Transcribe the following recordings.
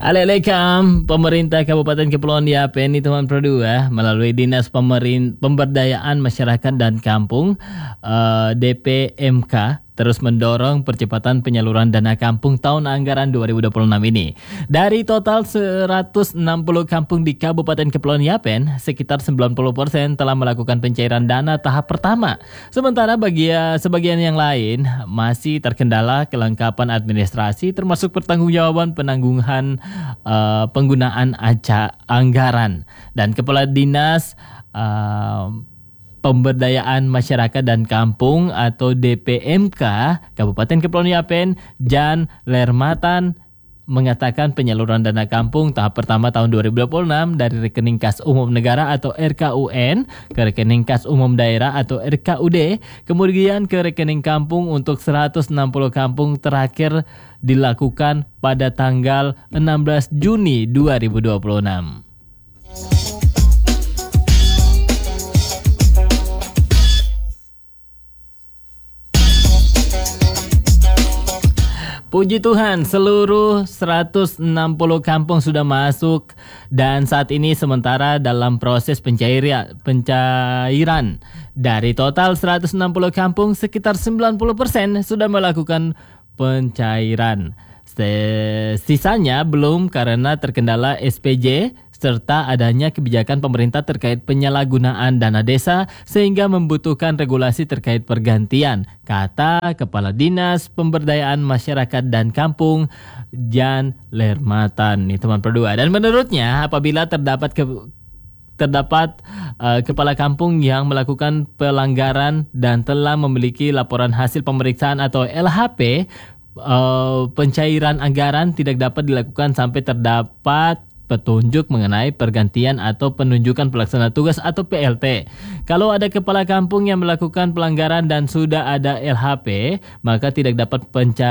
Alelekam, pemerintah Kabupaten Kepulauan Yapen ini teman Produa melalui Dinas Pemberdayaan Masyarakat dan Kampung DPMK terus mendorong percepatan penyaluran dana kampung tahun anggaran 2026 ini. Dari total 160 kampung di Kabupaten Kepulauan Yapen, sekitar 90% telah melakukan pencairan dana tahap pertama. Sementara sebagian yang lain masih terkendala kelengkapan administrasi termasuk pertanggungjawaban penangguhan penggunaan anggaran. Dan Kepala Dinas Pemberdayaan Masyarakat dan Kampung atau DPMK Kabupaten Kepulauan Yapen, Jan Lermatan, mengatakan penyaluran dana kampung tahap pertama tahun 2026 dari rekening kas umum negara atau RKUN ke rekening kas umum daerah atau RKUD, kemudian ke rekening kampung untuk 160 kampung terakhir dilakukan pada tanggal 16 Juni 2026. Puji Tuhan, seluruh 160 kampung sudah masuk dan saat ini sementara dalam proses pencairan. Dari total 160 kampung, sekitar 90% sudah melakukan pencairan. Sisanya belum karena terkendala SPJ serta adanya kebijakan pemerintah terkait penyalahgunaan dana desa sehingga membutuhkan regulasi terkait pergantian, kata Kepala Dinas Pemberdayaan Masyarakat dan Kampung Jan Lermatan, nih teman Perdua. Dan menurutnya apabila terdapat kepala kampung yang melakukan pelanggaran dan telah memiliki laporan hasil pemeriksaan atau LHP, pencairan anggaran tidak dapat dilakukan sampai terdapat petunjuk mengenai pergantian atau penunjukan pelaksana tugas atau PLT. Kalau ada kepala kampung yang melakukan pelanggaran dan sudah ada LHP, maka tidak dapat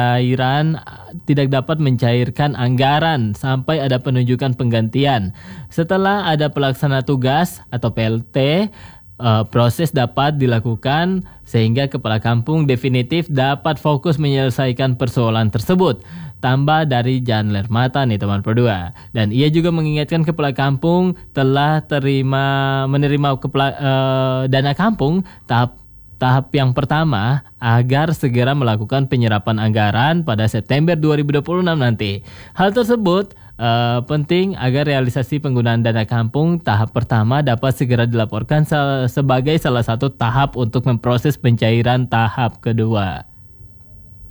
mencairkan anggaran sampai ada penunjukan penggantian. Setelah ada pelaksana tugas atau PLT, proses dapat dilakukan sehingga kepala kampung definitif dapat fokus menyelesaikan persoalan tersebut. Tambah dari Jan Lermatan nih teman Perdua. Dan ia juga mengingatkan kepala kampung telah menerima dana kampung tahap yang pertama agar segera melakukan penyerapan anggaran pada September 2026 nanti. Hal tersebut penting agar realisasi penggunaan dana kampung tahap pertama dapat segera dilaporkan sebagai salah satu tahap untuk memproses pencairan tahap kedua.